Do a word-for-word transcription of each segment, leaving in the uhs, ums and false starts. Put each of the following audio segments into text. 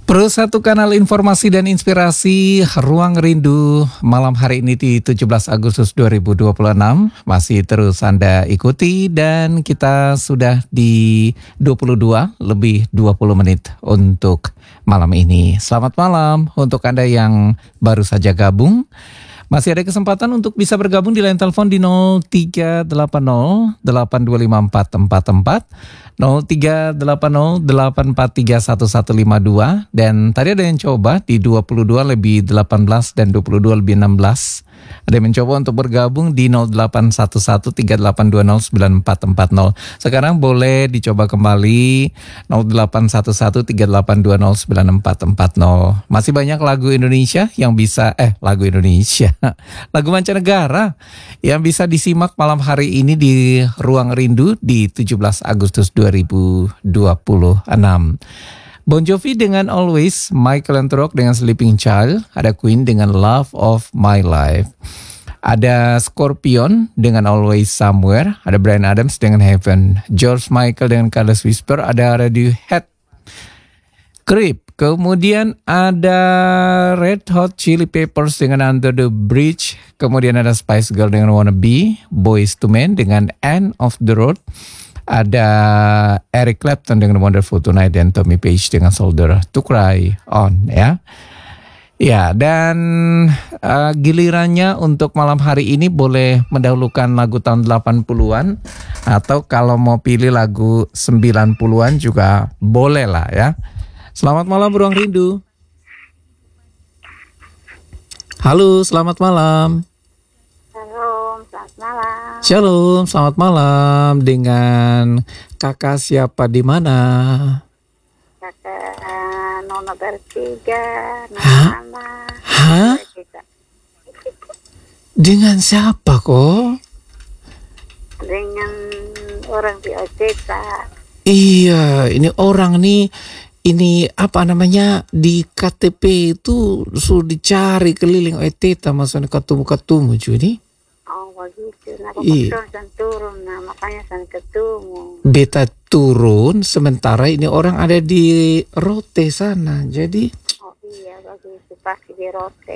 Pro satu kanal informasi dan inspirasi Ruang Rindu malam hari ini di tujuh belas Agustus dua ribu dua puluh enam masih terus Anda ikuti dan kita sudah di dua puluh dua lebih dua puluh menit untuk malam ini. Selamat malam untuk Anda yang baru saja gabung. Masih ada kesempatan untuk bisa bergabung di line telepon di nol tiga delapan nol delapan dua lima empat empat empat, nol tiga delapan nol delapan empat tiga satu satu lima dua, dan tadi ada yang coba di dua puluh dua lebih delapan belas dan dua puluh dua lebih enam belas. Ada yang mencoba untuk bergabung di nol delapan satu satu tiga delapan dua nol sembilan empat empat nol. Sekarang boleh dicoba kembali nol delapan satu satu tiga delapan dua nol sembilan empat empat nol. Masih banyak lagu Indonesia yang bisa eh lagu Indonesia. Lagu mancanegara yang bisa disimak malam hari ini di Ruang Rindu di tujuh belas Agustus dua ribu dua puluh enam. Bon Jovi dengan Always, Michael Anthrock dengan Sleeping Child, ada Queen dengan Love of My Life, ada Scorpion dengan Always Somewhere, ada Bryan Adams dengan Heaven, George Michael dengan Careless Whisper, ada Radiohead, Creep, kemudian ada Red Hot Chili Peppers dengan Under the Bridge, kemudian ada Spice Girl dengan Wanna Be, Boyz two Men dengan End of the Road, ada Eric Clapton dengan Wonderful Tonight dan Tommy Page dengan Shoulder to Cry On, ya. Ya, dan uh, gilirannya untuk malam hari ini boleh mendahulukan lagu tahun delapan puluhan atau kalau mau pilih lagu sembilan puluhan juga boleh lah ya. Selamat malam Ruang Rindu. Halo, selamat malam. Shalom, selamat malam. Shalom, selamat malam. Dengan kakak siapa di mana? Kakak Nona bertiga, Hah? Nona. Hah? Dengan siapa kok? Dengan orang di Ojeka. Iya, ini orang nih, ini apa namanya, di K T P itu suruh dicari keliling Eteta, maksudnya ketemu-ketemu cuy. Oh begitu, nah Iya. dan turun, nah makanya saya ketemu. Beta turun, sementara ini orang ada di Rote sana, jadi Oh iya begitu, pasti di Rote.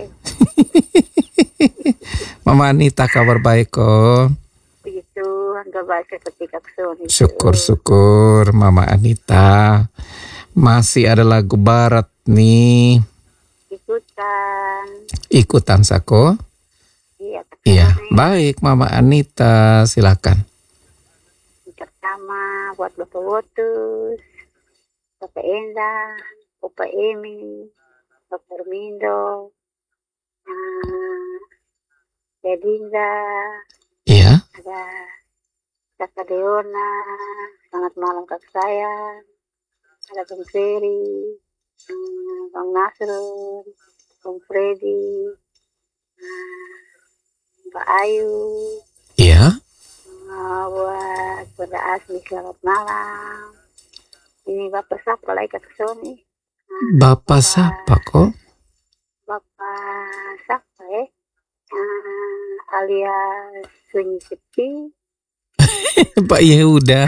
Mama Anita kabar baik kok. Begitu, nggak baca ketika kesini. Syukur-syukur Mama Anita. Masih ada lagu barat nih. Ikutan. Ikutan Sako? Iya. Iya, baik Mama Anita, silakan. Pertama buat Bapak Wotus, Bapak Enda, Bapak Emi, Bapak Mindo, uh, Dedinda, Iya. ada Kakak Deona, selamat malam Kak saya, ada Bang Ferry, uh, Bang Nasrul, Bang Freddy, uh, Mbak Ayu, Iya. uh, buat Bunda Asmi selamat malam. Ini Bapak siapa lagi Kak Sony? Uh, Bapak siapa kok? Bapak siapa ya? Uh, alias Sunyi Sepi. Pak Yehuda.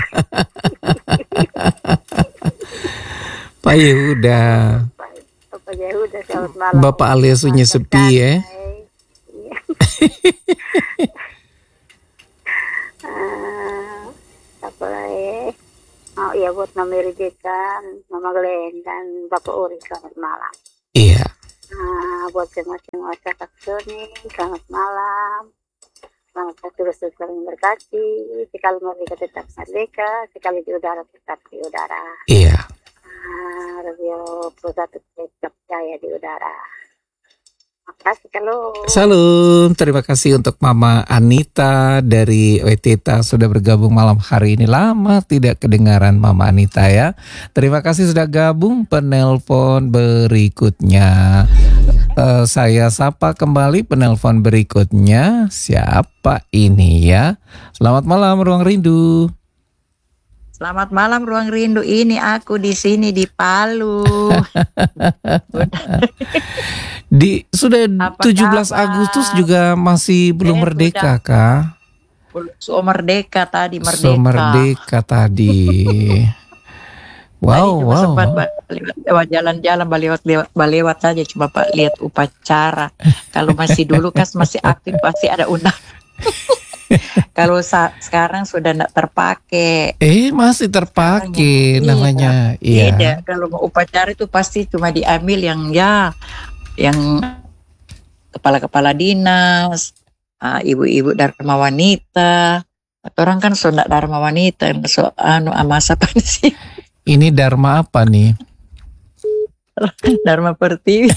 Pak Yehuda. Bapak, Bapak Yehuda selamat malam. Bapak alias Sunyi Sepi ya. Iya. uh, apa lagi? Oh iya buat Mama Ridika, Mama Glenn dan Bapak Uri selamat malam. Iya. Nah, buat semua-semua Kak Sony selamat malam. Selamat terus saling berkati. Sekali merdeka tetap merdeka, sekali di udara tetap di udara. Iya. Ah, Radio Pusat tetap jaya di udara. Makasih kalau. Salam, terima kasih untuk Mama Anita dari Eteta sudah bergabung malam hari ini. Lama tidak kedengaran Mama Anita ya. Terima kasih sudah gabung. Penelpon berikutnya. Uh, saya sapa kembali penelpon berikutnya. Siapa ini ya? Selamat malam Ruang Rindu. Selamat malam Ruang Rindu, ini aku di sini di Palu. Di sudah Apa tujuh belas kabar? Agustus juga masih belum Eh, merdeka sudah. kah? So merdeka tadi, merdeka. So merdeka tadi. Wow, cuma wow. sempat ba- lewat, lewat jalan-jalan, balewat lewat, balewat saja cuma Pak lihat upacara. Kalau masih dulu kan masih aktif pasti ada undang. Kalau sa- sekarang sudah tidak terpakai. Eh, masih Sekarang terpakai yang namanya. iya, beda. Iya. Kalau mau upacara itu pasti cuma diambil yang ya, yang kepala-kepala dinas, ah, ibu-ibu dharma wanita. Atau orang kan so ndak dharma wanita, so anu amas apa sih? Ini dharma apa nih? Dharma Pertiwi.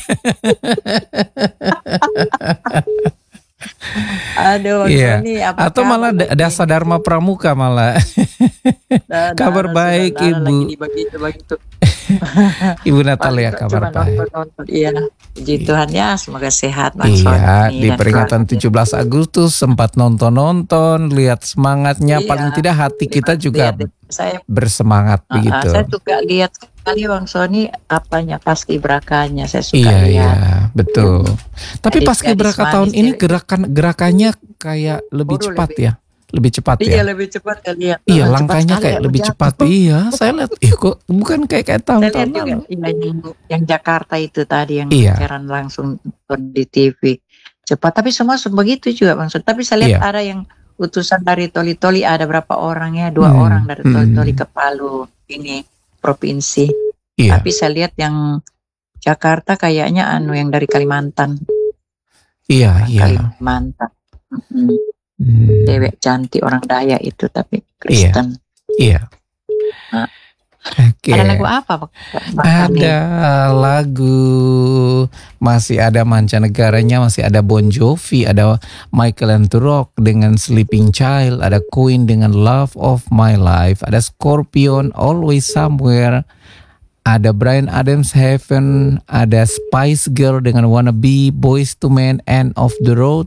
Aduh, Iya. ini apa Atau malah kabar da- lagi? Dasa Dharma Pramuka malah. Dah- Kabar dah- baik, saudara Ibu. lagi begitu-begitu. Ibu Paling Natalia, kok kabar cuma baik. nonton-nonton. Iya, puji Tuhan ya, semoga sehat Bang Iya, Sony di dan peringatan keluarga. tujuh belas Agustus sempat nonton-nonton, lihat semangatnya. Iya, Paling tidak hati kita lihat- juga lihat saya bersemangat Ah, ah, begitu. saya suka lihat sekali Bang Sony apanya pasti berakanya saya suka Iya, iya, lihat. betul. Tapi pas Gadis-gadis Braka manis tahun ini cewek. gerakan gerakannya kayak lebih Waduh, cepat lebih- ya, lebih cepat Iya ya. lebih cepat kali ya. Iya, Ah, cepat langkahnya sekali kayak aku lebih jatuh. cepat. Iya, saya lihat. Ih, kok bukan kayak kayak Saya lihat tahun-tahun juga lalu. iya, yang, yang Jakarta itu tadi yang Iya. siaran langsung di T V cepat. Tapi semua begitu juga Bang Sony. Tapi saya lihat Iya. ada yang utusan dari Toli-Toli ada berapa orang ya? Dua Hmm, orang dari hmm. Toli-Toli ke Palu ini provinsi. Iya, Tapi saya lihat yang Jakarta kayaknya anu yang dari Kalimantan. iya, Orang iya. Kalimantan. Mm-mm. Hmm, Cewek cantik orang Daya itu tapi Kristen. Iya. Nah, Oke. Ada lagu apa Bang Sony? Ada lagu, masih ada mancanegaranya, masih ada Bon Jovi, ada Michael Anturok dengan Sleeping Child, ada Queen dengan Love of My Life, ada Scorpion Always Somewhere, ada Bryan Adams Heaven, ada Spice Girl dengan Wanna Be, Boys to Men, End of the Road.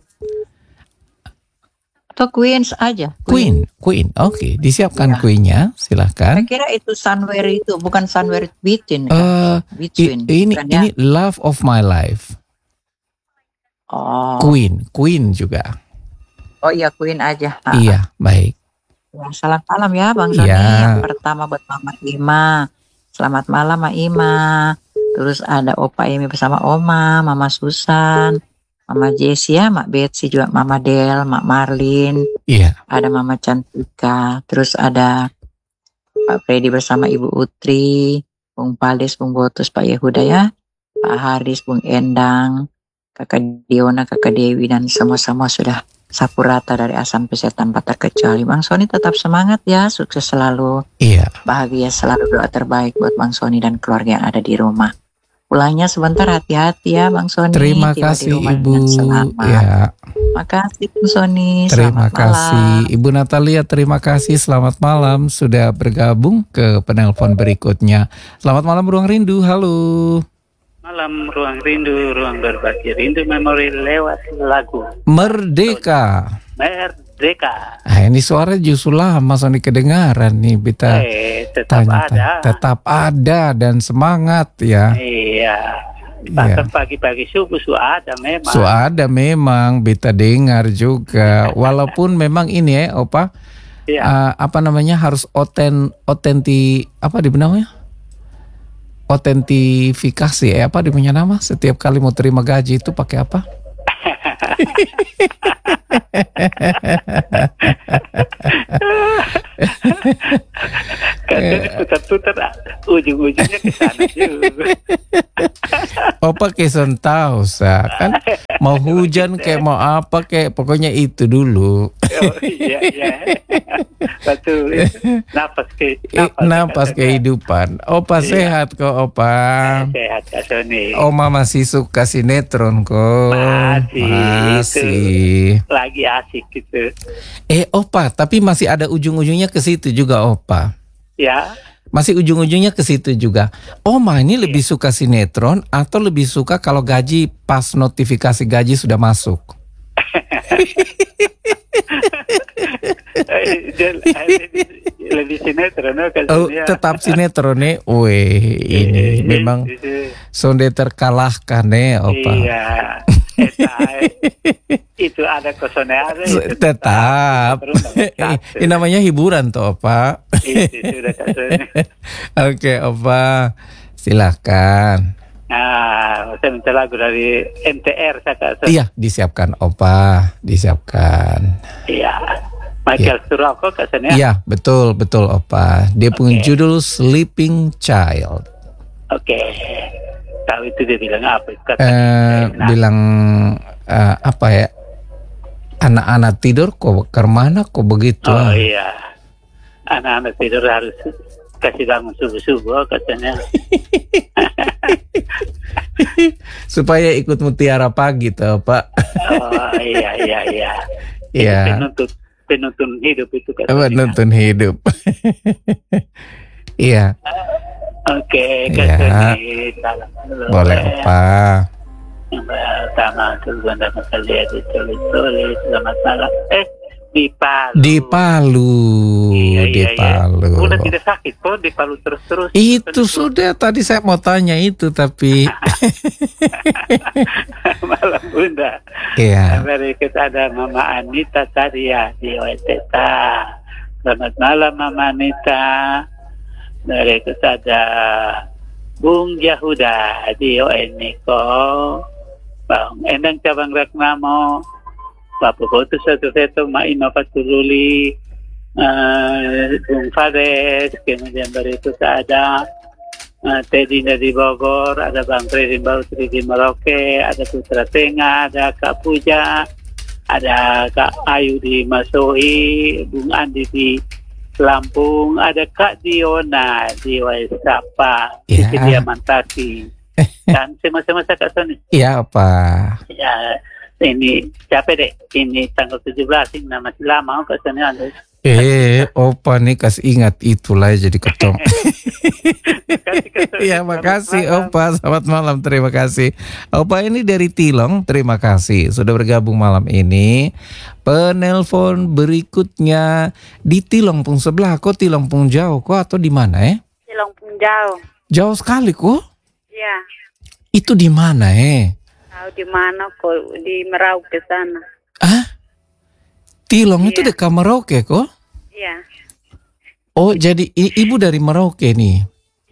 Atau Queens aja? Queen, Queen, oke, disiapkan Iya. Queennya, Saya silahkan. kira itu Somewhere itu bukan Somewhere Between Eh, kan? I- Between. ini bukan ya? ini Love of My Life, Oh. Queen, Queen juga. Oh iya Queen aja. Ah, Iya, baik. ya, selamat malam ya Bang Sony. Iya. Yang pertama buat Mama Ima. Selamat malam Mama Ima. Terus ada Opa Emi bersama Oma, Mama Susan, Mama Jessie ya, Mak Betsy juga, Mama Del, Mak Marlin, Iya. ada Mama Cantika, terus ada Pak Freddy bersama Ibu Utri, Bung Pales, Bung Botus, Pak Yehuda ya, Pak Haris, Bung Endang, Kakak Diona, Kakak Dewi, dan semua-semua sudah sapu rata dari A sampai Z tanpa terkecuali. Bang Sony tetap semangat ya, sukses selalu, Iya. bahagia selalu, doa terbaik buat Bang Sony dan keluarga yang ada di rumah. Pulangnya sebentar, hati-hati ya Bang Sony. Terima Tiba di kasih rumah Ibu. dengan selamat. Ya, Terima kasih Bang Sony. terima Selamat kasih malam. Ibu Natalia. Terima kasih. Selamat malam sudah bergabung ke penelpon berikutnya. Selamat malam Ruang Rindu. Halo. Malam Ruang Rindu, ruang berbagi rindu memori lewat lagu Merdeka. Merdeka. Ah, ini suara justru lama Sony kedengaran nih. Kita Eh, tetap tanya, ada. tetap ada dan semangat ya. Iya. Bahkan pagi-pagi subuh sudah ada memang. So ada memang beta dengar juga. Walaupun memang ini ya, Opa, Iya. uh, apa namanya harus oten otenti apa di namanya? Otentifikasi ya, apa di nama? Setiap kali mau terima gaji itu pakai apa? Kadang putar-putar ujung-ujungnya ke sana juga. Opa keson tahu sa kan mau hujan kayak mau apa kayak pokoknya itu dulu. Oh, iya, iya. Betul. Napas ke Eh, Napas kehidupan. Opa sehat kok Opa. Sehat Kak Sony. Oma masih suka sinetron kok. Masih, Masih. Lagi asik gitu. Eh Opa, tapi masih ada ujung-ujungnya ke situ juga Opa. Ya. Masih ujung-ujungnya ke situ juga. Oma ini lebih suka sinetron atau lebih suka kalau gaji pas notifikasi gaji sudah masuk? Lebih sinetron no, Kak Oh, Sony, ya. tetap sinetron nih. Weh, ini Iya, memang iya. sonde terkalahkan nih Opa. Iya. Eta, itu ada kosonnya ada. Itu Tetap. Ini namanya hiburan toh, Pak. Itu sudah kasih. Oke, Opa. Silakan. Nah, saya minta lagu dari M T R saya kasih. Iya, disiapkan Opa, disiapkan. Iya. Michael Surako kasihnya. Iya, betul, betul Opa. Dia punya Oke. judul Sleeping Child. Oke. Tahu itu dia bilang apa? Kata Eh, nah, bilang eh, apa ya? Anak-anak tidur kok ke mana kok begitu? Oh iya. Anak-anak tidur harus kasih bangun subuh-subuh katanya. Supaya ikut mutiara pagi toh, Pak. Oh iya iya iya. Iya. Penuntut penuntun hidup itu Apa katanya. nonton hidup? Iya, Oke, Iya. kasih salam dulu. boleh Eh, Opa. Yang pertama tujuan dan masalah ditulis-tulis selamat malam. Eh di Palu. Di Palu, Iya, di iya, iya. Palu. Udah tidak sakit kok di Palu terus-terus. Itu sudah tadi saya mau tanya itu tapi Malam Bunda. iya. Berikut ada Mama Anita tadi ya di O N T T A. Selamat malam Mama Anita. Berikut ada Bung Yahuda di O N Niko. Bang Endang Cabang Ragnamo. Bapak Botu Satu Seto Maino Patululi. Uh, Bung Fades. Kemudian berikut ada Uh, Teddy dari Bogor, ada Bang Freddy Bautri di Merauke, ada Putra Tengah, ada Kak Puja, ada Kak Ayu di Masohi, Bung Andi di Lampung, ada Kak Diona di Waisapa, di Ya. Kediaman Tati. Dan semasa-masa Kak Sony. Iya Opa. Ya, ini capek deh. Ini tanggal tujuh belas, ini masih lama Kak Sony. Eh, Opa nih kasih ingat itulah jadi ketong. Iya, makasih Opa. Selamat malam, terima kasih. Opa ini dari Tilong, terima kasih sudah bergabung malam ini. Penelpon berikutnya di Tilong pun sebelah. Kok Tilong pun jauh kok atau di mana eh? Silong pun jauh. Jauh sekali kok. Ya, Itu di mana eh? tahu di mana kok di Merauke sana. Ah? Tilong itu Iya. dekat Merauke kok? Iya. Oh, jadi i- ibu dari Merauke nih.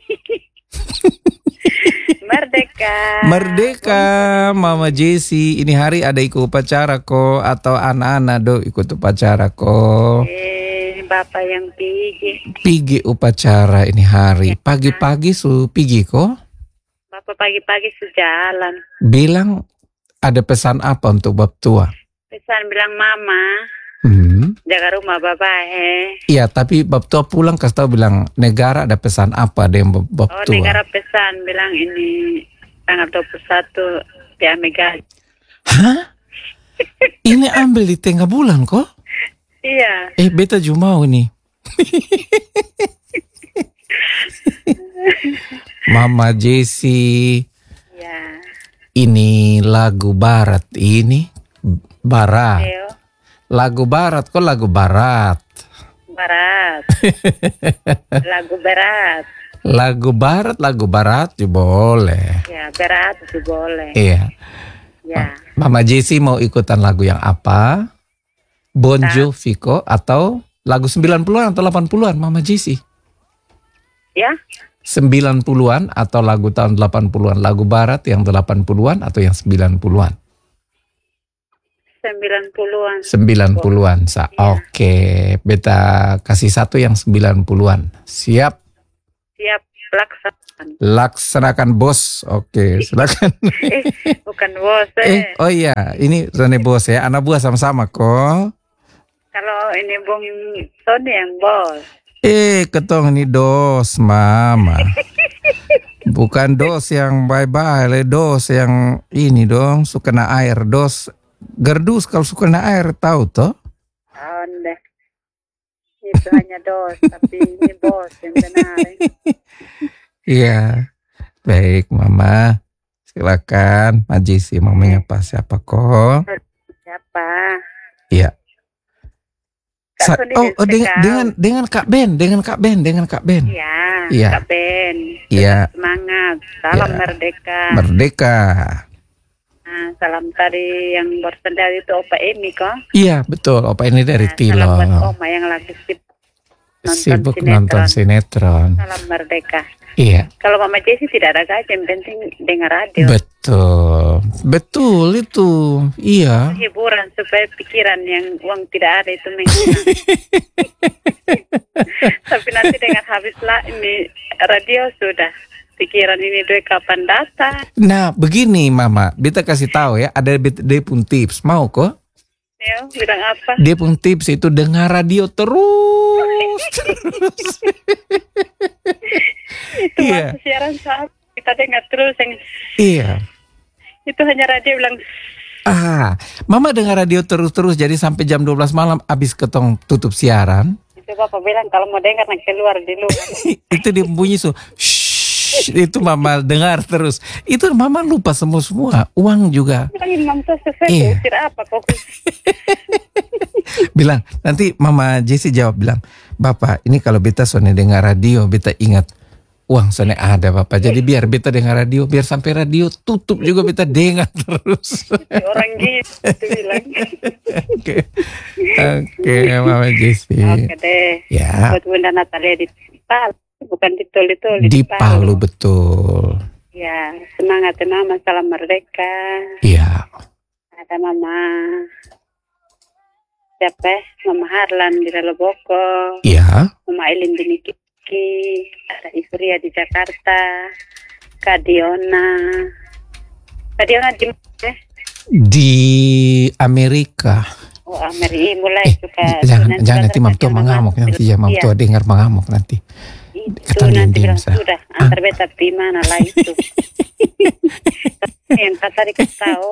Merdeka. Merdeka, Mama Jessie. Ini hari ada ikut upacara kok atau anak-anak do ikut upacara kok? Eh, Bapak yang tinggi. Pigi upacara ini hari. Pagi-pagi su pigi kok. Bapak pagi-pagi sejalan. Bilang ada pesan apa untuk bab tua? Pesan bilang mama, Hmm. jaga rumah Bapak eh. Iya, tapi bab tua pulang kasih tahu bilang negara ada pesan apa deh bab, bab Oh, tua? negara pesan bilang ini tanggal dua puluh satu diambil gaji. Hah? Ini ambil di tengah bulan kok? Iya. Eh, beta juga mau nih. Mama Jessie, Iya. ini lagu barat ini barat. Ayo, Lagu barat kok lagu barat. berat. Lagu berat. Lagu barat, lagu barat juga boleh. Ya, berat itu boleh. Iya. Ya. Mama Jessie mau ikutan lagu yang apa? Bon Jovi kok atau lagu sembilan puluhan atau delapan puluhan Mama Jessie? Ya, sembilan puluhan atau lagu tahun delapan puluhan, lagu barat yang delapan puluhan atau yang sembilan puluhan? sembilan puluhan. sembilan puluhan. Sa Iya. Oke, beta kasih satu yang sembilan puluhan. Siap, Siap pelaksanaan. laksanakan bos. Oke, silakan. Eh, bukan bos eh, eh. oh iya, ini Rene bos ya, anak buah sama-sama kok. Kalau ini Bung Sony yang bos. Eh, ketong ini dos, mama. Bukan dos yang bye-bye, le dos yang ini dong, suka na air, dos gerdus kalau suka na air, tahu toh? Oh, deh. Itu hanya dos, tapi ini bos yang benar. eh. Iya, baik mama, silakan. Majisi mau menyapa siapa kok? Siapa? Iya. Kak Sa- Sony oh, dan oh dengan, Sekau. dengan dengan Kak Ben, dengan Kak Ben, dengan Kak Ben. Iya, Iya. Kak Ben. Iya. Semangat. Salam Iya. merdeka. Merdeka. Nah, salam tadi yang barusan dari itu Opa Emi kok. Iya betul, Opa ini dari Nah, Tilo. salam buat Oma yang lagi sibuk nonton Sibuk sinetron. nonton sinetron. Salam merdeka. Iya. Kalau Mama Jessi tidak ada gaji, yang penting dengar radio. Betul, betul itu, iya. Hiburan supaya pikiran yang uang tidak ada itu menghilang. Tapi nanti dengan habislah ini radio sudah. Pikiran ini duit kapan datang? Nah begini Mama, Beta kasih tahu ya, ada bet- dia pun tips, mau kok? Ya, bilang apa? Dia pun tips itu dengar radio terus, terus. Itu Iya. waktu siaran saat kita dengar terus yang Iya. itu hanya radio bilang Ah, Mama dengar radio terus-terus jadi sampai jam dua belas malam abis ketong tutup siaran. itu Bapak bilang kalau mau dengar nak keluar di luar. Itu dia bunyi so, shh, itu Mama dengar terus. Itu Mama lupa semua semua, uang juga. Bilangin Mamta sesuai Iya. usir apa kok? Bilang nanti Mama Jessi jawab bilang, Bapak ini kalau Beta soalnya dengar radio, Beta ingat uang soalnya ada Bapak. Jadi biar Beta dengar radio, biar sampai radio tutup juga Beta dengar terus. Orang gitu bilang. Oke, oke Mama Jessi. Oke deh. Ya, Buat Bunda Natalia di Palu, bukan di Toli-Toli. di Palu betul. Ya, semangat ya Mama, salam merdeka. Iya. Ada Mama siapa? Mama Harlan di Laloboko, Iya. Mama Elin di Nikiki, ada Ifria di Jakarta, Kak Diona. Kak Diona di mana? Di Amerika. Oh, Ameri mulai Eh, suka. jangan nanti jangan nanti baru Mam tua kasih mengamuk nama. nanti ya Mam Iya. tua dengar mengamuk nanti. Itu Kata nanti diem-diem, bilang Sa. sudah antar beta di mana lah itu. Yang kata tadi kasih tahu.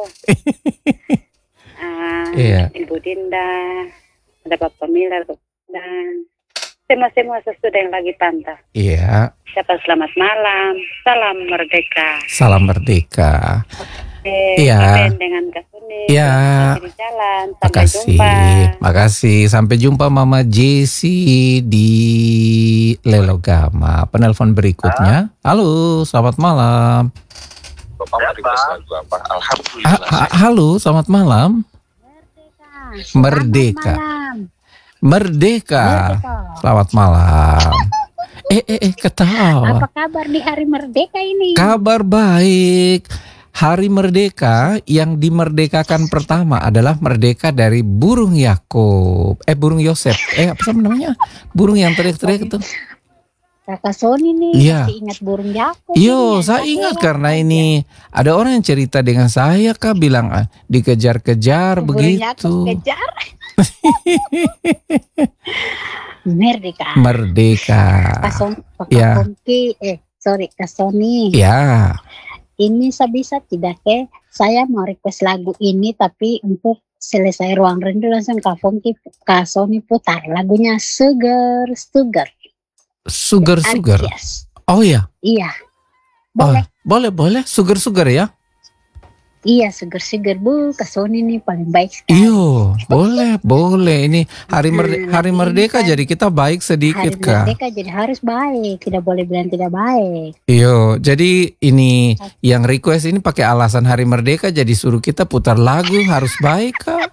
Ah, Iya. Ibu Dinda, ada Bapak Miller, dan semua-semua sesudah yang lagi pantau. Iya. Siapa selamat malam, salam merdeka. Salam merdeka. Eh, Iya. Aben dengan Kasuni. Iya. Di jalan. Sampai Makasih. jumpa. Makasih. Sampai jumpa Mama Jessi di Lelogama. Penelpon berikutnya. Halo, selamat malam. Bapak mau request lagu apa? Alhamdulillah. Ha- ha- halo, selamat malam. Merdeka. Merdeka. Selamat malam. Eh, eh, eh, ketawa. Apa kabar di hari merdeka ini? Kabar baik. Hari Merdeka yang dimerdekakan pertama adalah merdeka dari burung Yakub. Eh, burung Yosef. Eh, apa sama namanya? Burung yang teriak-teriak itu. Kakak Sony nih Iya. masih ingat burung Yakub. Yo, ini, saya yang ingat kakek karena Yakub. ini ada orang yang cerita dengan saya, Kak, bilang ah, dikejar-kejar Burung begitu. Yakub kejar. Merdeka. Merdeka. Kak Son- Kakak Ya. Pongki, eh sorry Kak Sony. Ya, Ini bisa tidak ke? Saya mau request lagu ini tapi untuk selesai ruang rindu langsung Kak Pongki, Kak Sony putar lagunya Sugar Sugar. sugar-sugar. Yes. Oh ya, Iya. oh, Boleh. boleh boleh sugar-sugar ya. Iya Sugar-Sugar bu, Kak Sony nih paling baik sekali. Iyo, boleh boleh. Ini hari Merde- Hmm, hari nanti Merdeka kan jadi kita baik sedikit, Hari Kak. merdeka jadi harus baik, tidak boleh bilang tidak baik. Iyo, jadi ini yang request ini pakai alasan hari Merdeka jadi suruh kita putar lagu harus baik, Kak.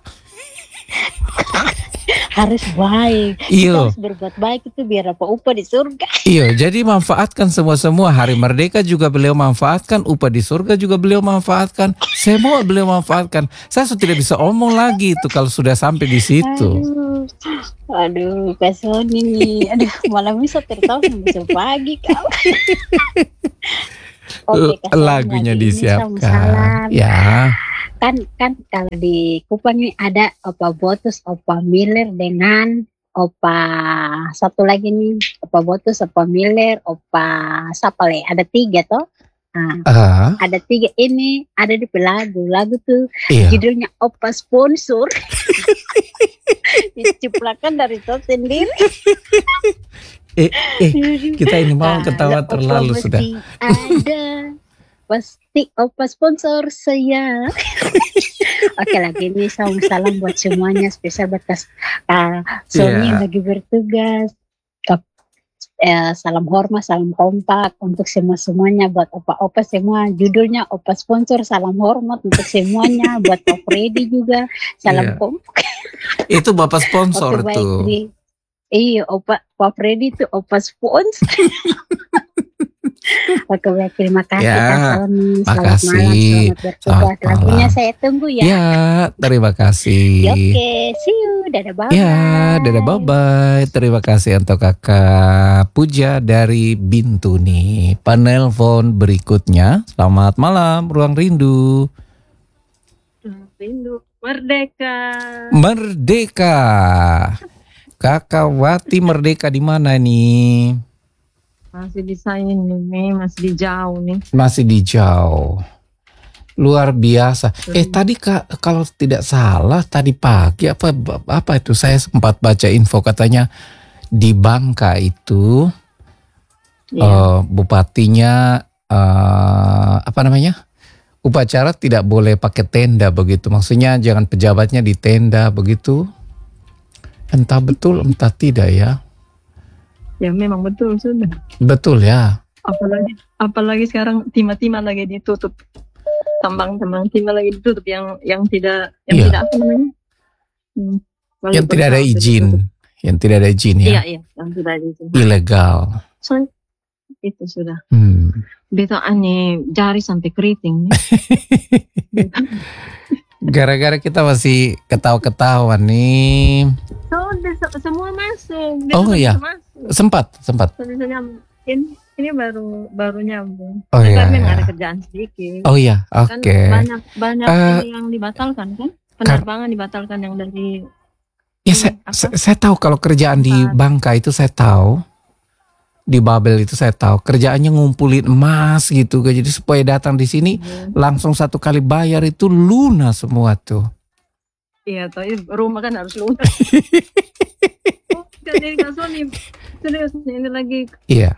Harus baik. Kita Iyo. harus berbuat baik itu biar apa upah di surga. Iya, jadi manfaatkan semua-semua. Hari Merdeka juga beliau manfaatkan, upah di surga juga beliau manfaatkan, semua beliau manfaatkan. Saya sudah tidak bisa omong lagi itu kalau sudah sampai di situ. Aduh, aduh, Kak Sony nih, aduh, malah bisa tertawa sampai besok pagi kau. Oke, Kak Sony, Lagunya lagi ini disiapkan. salam-salam. Ya, Kan kan kalau di Kupang ini ada Opa Botus, Opa Miller dengan Opa satu lagi nih, Opa Botus, Opa Miller, Opa Sapale. Ada tiga toh. Nah, ah, ada tiga ini ada di lagu lagu tuh iya. judulnya Opa Sponsor. Diciplakan dari itu sendiri. Eh, eh, kita ini mau ketawa Kalau terlalu Opa sudah. mesti ada pasti Opa sponsor saya. Oke lagi ini salam salam buat semuanya spesial buat Kak uh, Sony Iya. yang lagi bertugas, Kak eh, salam hormat, salam kompak untuk semua-semuanya, buat opa-opa semua. Judulnya opa sponsor salam hormat untuk semuanya, buat Pak Freddy juga salam Iya. kompak. Itu Bapak sponsor Oke baik, tuh. Tri. Iya, opa Pak Freddy itu opa sponsor. Oke baik, terima kasih Ya, Kak Sony. Selamat makasih. malam, selamat bertugas. Selamat Lagunya malam. saya tunggu ya. Ya, terima kasih. Oke, see you. Dadah bye. Ya, dadah bye-bye. Terima kasih untuk kakak Puja dari Bintuni. Penelpon berikutnya. Selamat malam, Ruang Rindu. Rindu merdeka. Merdeka. Kakak Wati merdeka di mana nih? Masih di saya nih, masih di jauh nih. Masih di jauh. Luar biasa. Eh tadi Kak, kalau tidak salah tadi pagi apa apa itu saya sempat baca info katanya di Bangka itu Iya. eh, bupatinya eh, apa namanya? Upacara tidak boleh pakai tenda begitu. Maksudnya jangan pejabatnya di tenda begitu. Entah betul entah tidak ya. Ya memang betul sudah. Betul ya. Apalagi apalagi sekarang timah-timah lagi ditutup. Tambang-tambang timah lagi ditutup yang yang tidak yang Iya. tidak apa namanya? Hmm, wali Yang tidak ada kota izin. ditutup. Yang tidak ada izin Iya ya. iya, yang tidak ada izin. Ilegal. So, itu sudah. Hmm. Beta aneh jari sampai keriting. nih. Gara-gara kita masih ketawa-ketawa nih. So, de- semua masuk. Oh, Besok iya. bisa masuk. Sempat, sempat. So, bisa nyambung. Ini, ini baru baru nyambung. Oh Tapi iya. memang iya. ada kerjaan sedikit. Oh iya, Kan oke. banyak banyak Eh, ini yang dibatalkan kan? Penerbangan dibatalkan yang dari Ya ini, saya, apa? saya, saya tahu kalau kerjaan di Tempat. Bangka itu saya tahu. Di Babel itu saya tahu. Kerjaannya ngumpulin emas gitu. Jadi supaya datang di sini langsung satu kali bayar itu lunas semua tuh. Iya, toh ini rumah kan harus lunas. Oh, jadi Kak Sony, serius ini lagi Iya.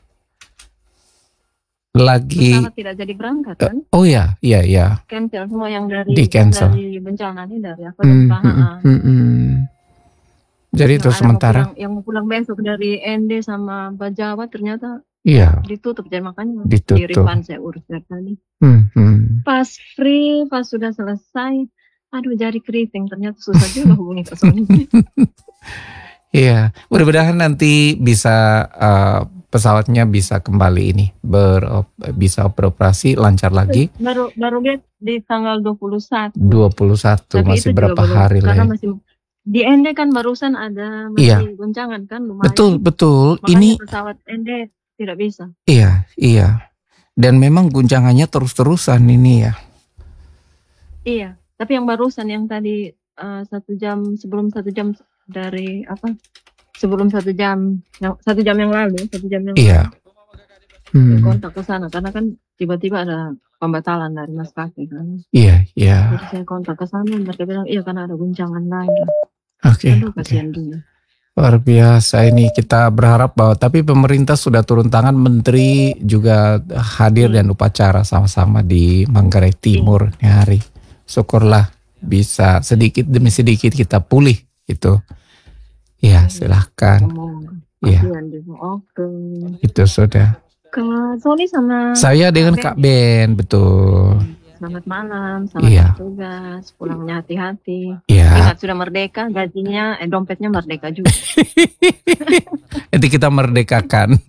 Lagi. pesawat tidak jadi berangkat kan? Oh ya, iya, iya. Cancel semua yang dari Di cancel. dari bencana ini dari apa Hmm, dari hmm, Bahaan. hmm, hmm. Jadi Yang terus ada sementara, mau pulang, yang mau pulang besok dari N D sama Bajawa ternyata iya, ditutup, jadi makanya Ditutup. di refund saya urus dari tadi. hmm, hmm. Pas free, pas sudah selesai, aduh jari keriting, ternyata susah juga hubungi Kak Sony. Iya, mudah-mudahan nanti bisa eh, pesawatnya bisa kembali ini ber bisa beroperasi lancar lagi. baru baru lihat di tanggal dua puluh satu. dua puluh satu Tapi masih itu juga berapa belum, hari lah karena ya. masih di N D kan barusan ada masih Iya. goncangan kan lumayan. Betul, betul. Makanya Ini pesawat N D tidak bisa. iya, iya. Dan memang guncangannya terus-terusan ini ya. Iya, tapi yang barusan yang tadi eh, satu jam sebelum satu jam dari apa? Sebelum satu jam, yang satu jam yang lalu, satu jam yang Iya. lalu Hmm, kontak ke sana karena kan tiba-tiba ada pembatalan dari maskapai kan. iya, iya. Jadi saya kontak ke sana, mereka bilang iya karena ada guncangan lagi. Oke, Aduh oke. kasihan dia. Luar biasa ini, kita berharap bahwa tapi pemerintah sudah turun tangan, menteri juga hadir dan upacara sama-sama di Manggarai Timur nih hari. Syukurlah bisa sedikit demi sedikit kita pulih gitu. Ya, silahkan. Semoga. Iya. Kasihan dia. Oke. Itu sudah. Kak Sony sama Saya dengan Kak Ben, betul. selamat malam, selamat Iya. bertugas, pulangnya hati-hati. Iya. Ingat sudah merdeka, gajinya, eh, dompetnya merdeka juga. Nanti kita merdekakan.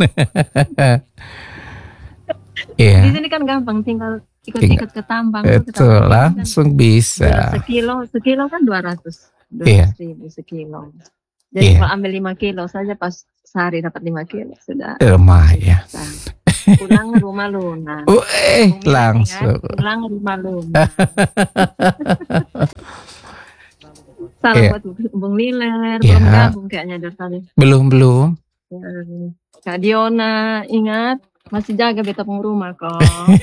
Di Iya. sini kan gampang, tinggal Tinggal- ikat-ikat ke tambang. Betul, langsung bisa. Sekilo, sekilo kan dua ratus. Iya. ribu sekilo. Jadi Iya. kalau ambil lima kilo saja pas sehari dapat lima kilo sudah. Lumayan. Pulang rumah lunas. Oh, eh, Bung Milen, langsung. ingat, pulang rumah lunas. Salam Iya. buat Bung Liler, Iya. belum gabung kayaknya dari tadi. Belum, belum. Ya, Kak Diona, ingat masih jaga beta pung rumah kok.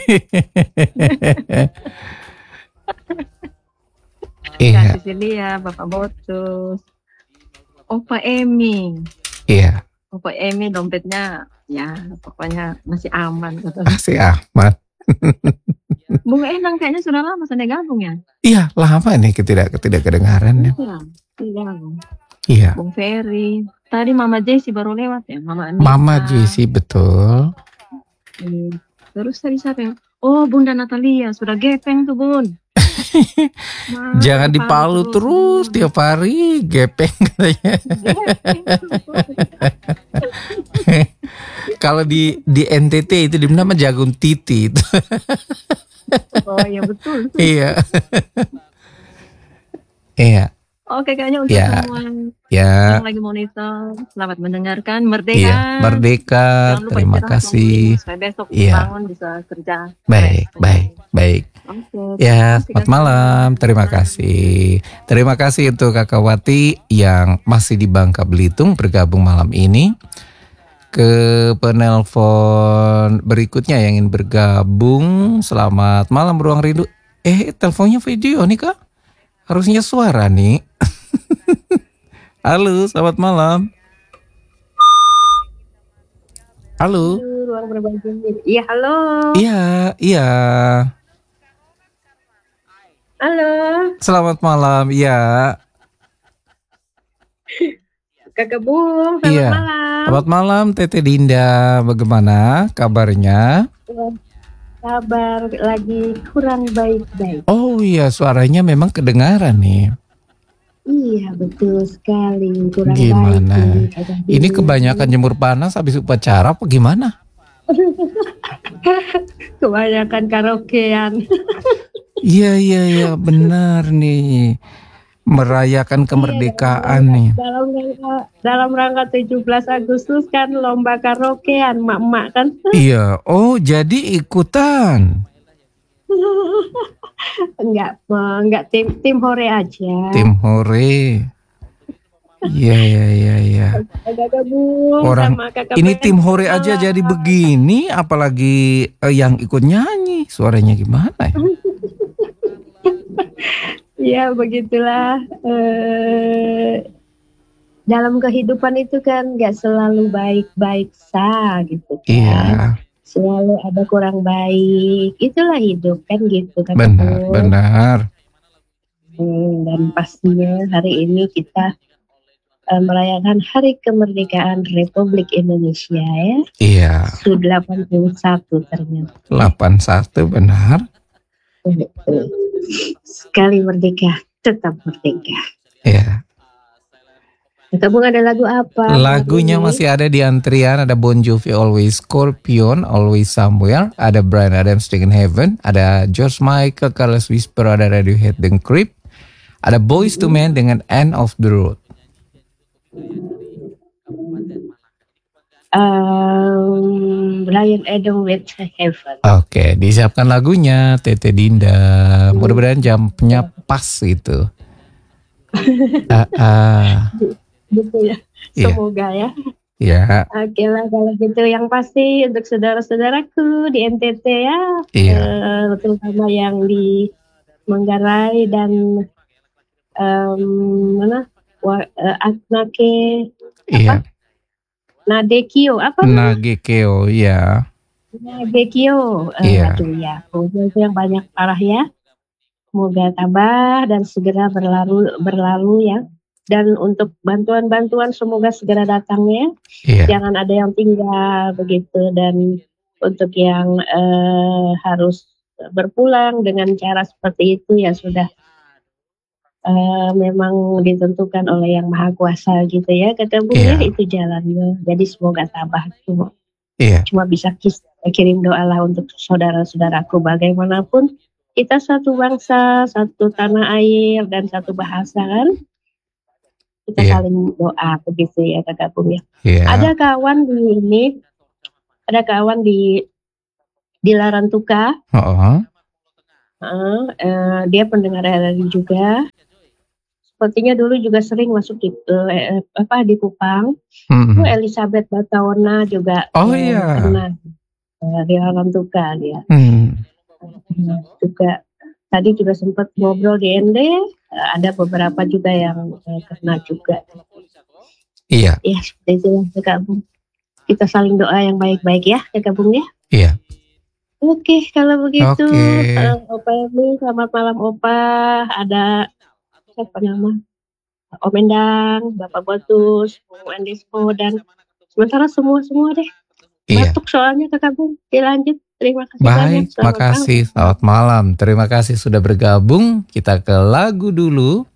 Iya, Kak Cecilia, Bapak Botus, Opa Emi, iya. Opa Emi dompetnya ya pokoknya masih aman. Kata. Masih aman. Bung Endang kayaknya sudah lama sudah gabung ya? Iya, lama nih ketidak ketidak kedengaran ya. Iya, sudah gabung. Iya. Bung Ferry. Tadi Mama Jessie baru lewat ya, Mama Anita. Mama Jessie, betul. Hmm. Terus tadi siapa yang? Oh, Bunda Natalia, sudah gepeng tuh Bun. Nah, Jangan ke di Palu terus Bun. tiap hari gepeng katanya. Kalau di di N T T itu di nama jagung titi itu. Oh iya betul. Iya. Iya. Oke, kayaknya untuk Ya. semua Ya. yang lagi monitor, selamat mendengarkan. Merdeka. Iya, merdeka. Jangan lupa Terima istirahat kasih. waktu ini, supaya besok Iya. bangun bisa kerja. Baik, Baik. baik, baik. Oke. Ya, terima kasih, selamat Kak. malam. Terima kasih. Terima kasih untuk Kakak Wati yang masih di Bangka Belitung bergabung malam ini. Ke penelpon berikutnya yang ingin bergabung. Selamat malam Ruang Rindu. Eh, teleponnya video nih Kak. Harusnya suara nih. Halo, selamat malam. Halo. Ruang berbagi. Iya, halo. Iya, iya. Halo. Selamat malam, iya. Kakak Bung, selamat Iya. malam. Selamat malam Tete Dinda. Bagaimana kabarnya? Kabar lagi kurang baik-baik. Oh iya, suaranya memang kedengaran nih. Iya, betul sekali. Kurang Gimana? baik. Kakak Bung. Ini kebanyakan jemur panas habis upacara apa gimana? Kebanyakan karaokean. Iya, iya, iya, benar nih. Merayakan kemerdekaan nih. Dalam rangka dalam rangka tujuh belas Agustus kan lomba karaokean mak-mak kan. Iya, oh jadi ikutan. Enggak, enggak tim tim hore aja. Tim hore. Iya, iya, iya, iya. Kakak Bung Orang sama Kakak ini Ben. tim hore aja jadi begini, apalagi eh, yang ikut nyanyi. Suaranya gimana ya? Ya begitulah. Eh, dalam kehidupan itu kan nggak selalu baik-baik sah gitu kan. Iya, Selalu ada kurang baik. Itulah hidup kan gitu kan. benar, benar. Hmm, dan pastinya hari ini kita uh, merayakan Hari Kemerdekaan Republik Indonesia ya. Iya, Su delapan puluh satu ternyata. delapan satu benar. Sekali merdeka, tetap merdeka. Iya. Kamu ada lagu apa? Lagunya hari ini? masih ada di antrian, ada Bon Jovi Always Scorpion, Always Somewhere, ada Bryan Adams dengan Heaven, ada George Michael, Careless Whisper, ada Radiohead dengan Creep, ada Boyz two Men dengan End of the Road. Um, Bryan Adams with Heaven. Oke, disiapkan lagunya Tete Dinda. Mudah-mudahan jamnya pas itu. Ah, ah. Gitu ya. Iya. Semoga ya. Ya, Oke lah kalau gitu, yang pasti untuk saudara-saudaraku di N T T ya, iya, eh, terutama yang di Manggarai dan em, mana Wa, eh, Aknake, iya. Nadekio apa? Nagekeo, ya. Nadekio, eh, Iya. aduh ya, pokoknya itu yang banyak parah ya. Semoga tabah dan segera berlalu berlalu ya. Dan untuk bantuan-bantuan semoga segera datang ya. Iya. Jangan ada yang tinggal begitu, dan untuk yang eh, harus berpulang dengan cara seperti itu ya sudah eh, memang ditentukan oleh Yang Maha Kuasa gitu ya, ketemu ya, Iya. itu jalannya. Jadi semoga tabah, cuma Iya. cuma bisa kis- kirim doa lah untuk saudara-saudaraku bagaimanapun kita satu bangsa, satu tanah air dan satu bahasa kan. Kita Iya. saling doa begitu ya Kakak Bung ya. Iya. Ada kawan di ini, ada kawan di di Larantuka, Oh, uh, uh, dia pendengar R R I juga. Sepertinya dulu juga sering masuk di uh, eh, apa di Kupang. hmm. Oh, Elizabeth Bataona juga Oh, eh, iya. pernah uh, di Larantuka dia. Hmm. Uh, juga tadi juga sempat ngobrol di N D, uh, ada beberapa juga yang uh, kena juga. Iya. Ya, seperti itu ya Kakak Bung. Kita saling doa yang baik-baik ya Kakak Bung ya. Iya. Oke, kalau begitu, Oke. eh, Opa Emi, selamat malam Opa. Ada siapa nama? Om Endang, Bapak Botus, Bung Andespo, dan sementara semua-semua deh. Iya. Batuk soalnya Kakak Bung. Dilanjut. Terima kasih Baik, banyak. terima kasih. Selamat malam. Terima kasih sudah bergabung. Kita ke lagu dulu.